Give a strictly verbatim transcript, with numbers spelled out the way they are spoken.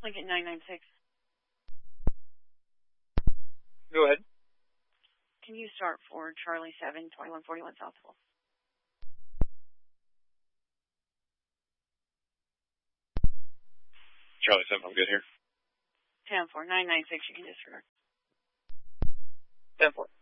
Lincoln nine nine six. Go ahead. Can you start for Charlie seven, twenty-one forty-one Southwell? Charlie seven, I'm good here. ten four, nine nine six, you can disregard. ten four.